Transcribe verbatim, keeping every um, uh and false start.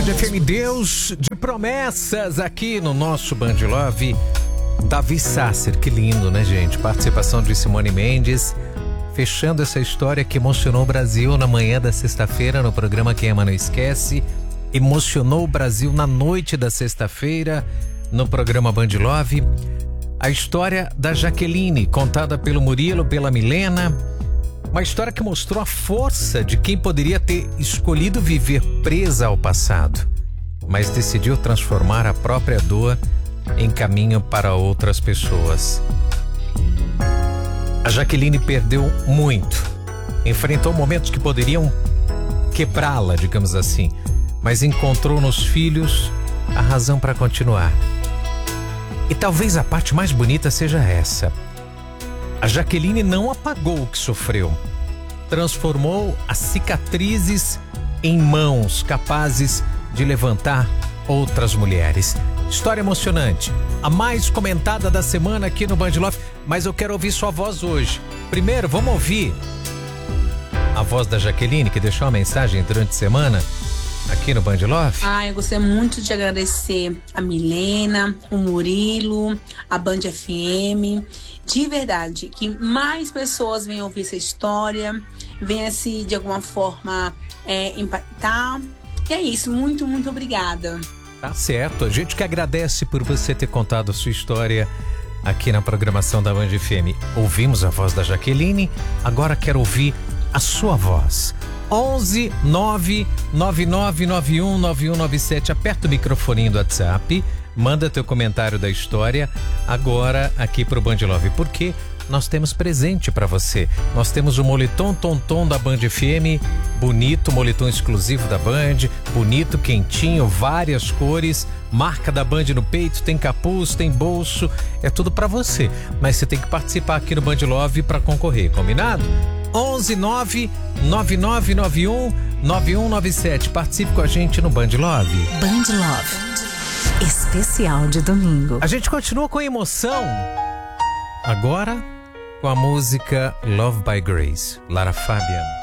Band F M, Deus de promessas aqui no nosso Band Love. Davi Sasser, que lindo, né, gente? Participação de Simone Mendes, fechando essa história que emocionou o Brasil na manhã da sexta-feira no programa Quem Ama Não Esquece. Emocionou o Brasil na noite da sexta-feira no programa Band Love. A história da Jaqueline, contada pelo Murilo, pela Milena. Uma história que mostrou a força de quem poderia ter escolhido viver presa ao passado, mas decidiu transformar a própria dor em caminho para outras pessoas. A Jaqueline perdeu muito, enfrentou momentos que poderiam quebrá-la, digamos assim, mas encontrou nos filhos a razão para continuar. E talvez a parte mais bonita seja essa: a Jaqueline não apagou o que sofreu, transformou as cicatrizes em mãos capazes de levantar outras mulheres. História emocionante, a mais comentada da semana aqui no Band Love, mas eu quero ouvir sua voz hoje. Primeiro, vamos ouvir a voz da Jaqueline, que deixou uma mensagem durante a semana aqui no Band Love. Ah, eu gostaria muito de agradecer a Milena, o Murilo, a Band F M. De verdade, que mais pessoas venham ouvir essa história, venham se de alguma forma é, impactar. E é isso, muito, muito obrigada. Tá certo, a gente que agradece por você ter contado a sua história aqui na programação da Band F M. Ouvimos a voz da Jaqueline, agora quero ouvir a sua voz. onze nove nove nove nove um nove um nove sete, aperta o microfoninho do WhatsApp, manda teu comentário da história agora aqui pro Band Love, porque nós temos presente para você. Nós temos o moletom Tonton da Band F M, bonito, moletom exclusivo da Band, bonito, quentinho, várias cores, marca da Band no peito, tem capuz, tem bolso, é tudo para você. Mas você tem que participar aqui no Band Love para concorrer, combinado? onze nove nove nove nove um nove um nove sete. Participe com a gente no Band Love. Band Love, especial de domingo. A gente continua com emoção, agora com a música Love by Grace, Lara Fabian.